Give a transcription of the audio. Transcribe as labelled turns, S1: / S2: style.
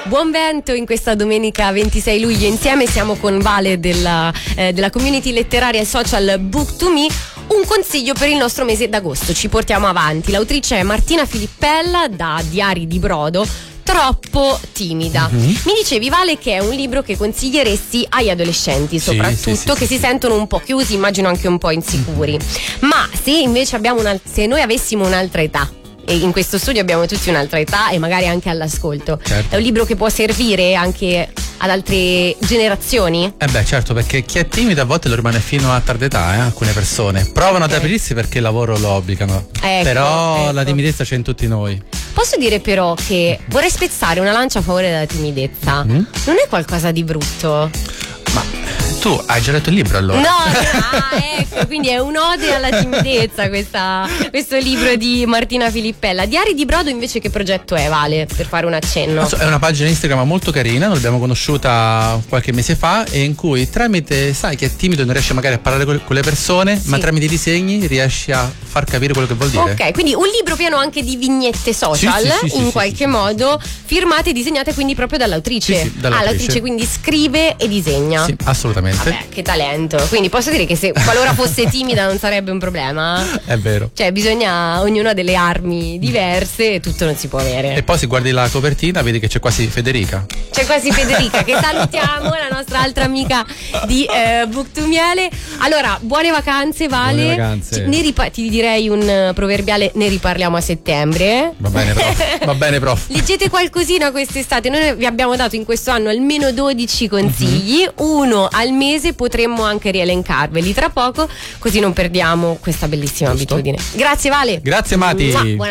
S1: Buon vento in questa domenica 26 luglio. Insieme siamo con Vale della community letteraria e social Book2Me. Un consiglio per il nostro mese d'agosto, ci portiamo avanti. L'autrice è Martina Filippella, da Diari di Brodo. Troppo timida. Mi dicevi, Vale, che è un libro che consiglieresti agli adolescenti, soprattutto, che si sentono un po' chiusi, immagino anche un po' insicuri. Ma se invece se noi avessimo un'altra età, e in questo studio abbiamo tutti un'altra età e magari anche all'ascolto, certo, è un libro che può servire anche ad altre generazioni?
S2: Certo, perché chi è timido a volte lo rimane fino a tarda età, alcune persone provano ad aprirsi perché il lavoro lo obbligano, però la timidezza c'è in tutti noi.
S1: Posso dire però che vorrei spezzare una lancia a favore della timidezza. Non è qualcosa di brutto?
S2: Ma tu hai già letto il libro allora?
S1: No, ecco, quindi è un'ode alla timidezza questo libro di Martina Filippella. Diari di Brodo invece che progetto è, Vale, per fare un accenno?
S2: È una pagina Instagram molto carina, noi l'abbiamo conosciuta qualche mese fa, e in cui tramite, sai che è timido, non riesce magari a parlare con le persone, ma tramite i disegni riesci a far capire quello che vuol dire.
S1: Ok, quindi un libro pieno anche di vignette social, in qualche modo, firmate e disegnate quindi proprio dall'autrice.
S2: Sì, dall'autrice.
S1: L'autrice quindi scrive e disegna.
S2: Sì, assolutamente.
S1: Vabbè, che talento. Quindi posso dire che se qualora fosse timida non sarebbe un problema?
S2: È vero.
S1: Cioè ognuno ha delle armi diverse e tutto non si può avere.
S2: E poi se guardi la copertina vedi che c'è quasi Federica.
S1: C'è quasi Federica, che salutiamo, la nostra altra amica di Book2Me. Allora, buone vacanze, Vale.
S2: Buone vacanze.
S1: Ti direi un proverbiale: ne riparliamo a settembre.
S2: Va bene, prof. Va bene, prof.
S1: Leggete qualcosina quest'estate. Noi vi abbiamo dato in questo anno almeno 12 consigli, uno al mese, potremmo anche rielencarveli tra poco, così non perdiamo questa bellissima abitudine. Grazie, Vale.
S2: Grazie, Mati.